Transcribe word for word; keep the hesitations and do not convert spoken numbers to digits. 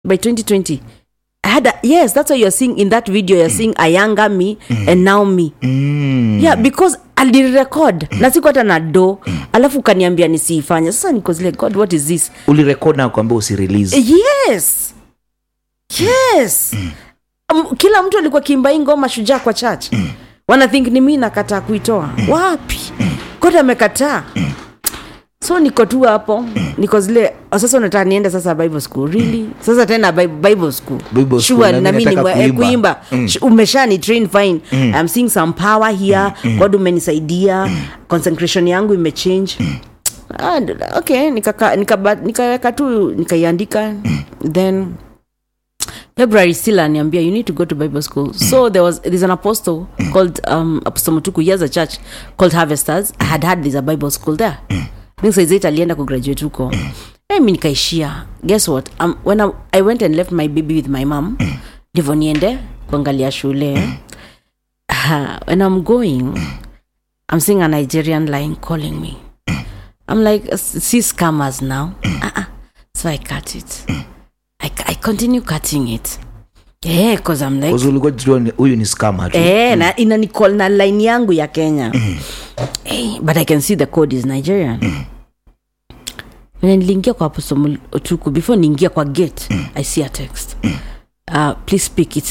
by twenty twenty. I had a, yes, that's what you're seeing in that video. You're mm. seeing a younger me mm. and now me. Mm. Yeah, because alirecord mm. na siku hata na do mm. alafu kaniambia nisiifanye. Sasa niko zile, God, what is this? Ulirecord na kuambia usirelease. Yes. Yes. Mm. Um, kila mtu alikuwa kiimba ngoma Shujaa kwa church. Mm. Wana think ni mimi nakataa kuitoa. Mm. Wapi? Mm. God amekataa. Mm. So niko tu hapo, niko zile sasa unataka niende sasa Bible school really? Sasa tena Bible school. Bible school sure, na mimi ni kuimba. Mm. Umeshani train fine. Mm. I'm seeing some power here. Mm. God umenisaidia. Mm. Consecration yangu imechange. Mm. And okay, nikaka nikaweka nika tu nikaiandika. Mm. Then February still aniambia you need to go to Bible school. Mm. So there was there's an apostle mm. called um Apostle Mutuku. He has a church called Harvesters. I had had there's a Bible school there. Mm. Nisa izeta alienda ku graduate huko. Mm. Mimi nikaishia. Guess what? Um, when I, I went and left my baby with my mom, mm. ndivyo niende kuangalia shule. Mm. Uh, when I'm going, mm. I'm seeing a Nigerian line calling me. Mm. I'm like, see scammers now. Mm. Uh-uh. So I cut it. Mm. I, I continue cutting it. Yeah, because I'm like, huyu ni scammer tu. Eh, na ina ni call na line yangu ya Kenya. Mm. Hey, but I can see the code is Nigerian. Mm. When niliingia kwa Apostle Mutuku, before niingia kwa gate, mm. I see a text. Mm. Uh, please speak it.